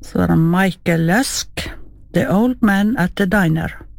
Svarar Michael Lusk, The Old Man at the Diner.